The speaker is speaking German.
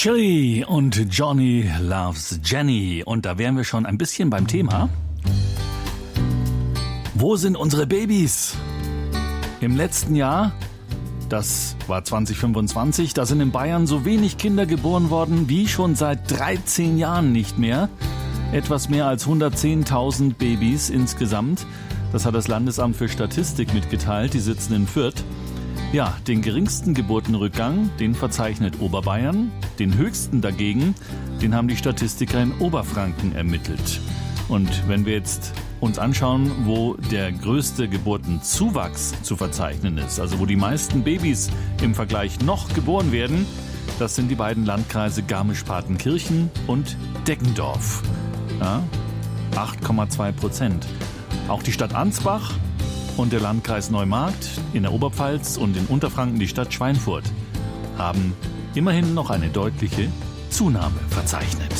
Chili und Johnny loves Jenny. Und da wären wir schon ein bisschen beim Thema. Wo sind unsere Babys? Im letzten Jahr, das war 2025, da sind in Bayern so wenig Kinder geboren worden wie schon seit 13 Jahren nicht mehr. Etwas mehr als 110.000 Babys insgesamt. Das hat das Landesamt für Statistik mitgeteilt. Die sitzen in Fürth. Ja, den geringsten Geburtenrückgang, den verzeichnet Oberbayern. Den höchsten dagegen, den haben die Statistiker in Oberfranken ermittelt. Und wenn wir jetzt uns anschauen, wo der größte Geburtenzuwachs zu verzeichnen ist, also wo die meisten Babys im Vergleich noch geboren werden, das sind die beiden Landkreise Garmisch-Partenkirchen und Deggendorf. Ja, 8,2%. Auch die Stadt Ansbach und der Landkreis Neumarkt in der Oberpfalz und in Unterfranken die Stadt Schweinfurt haben immerhin noch eine deutliche Zunahme verzeichnet.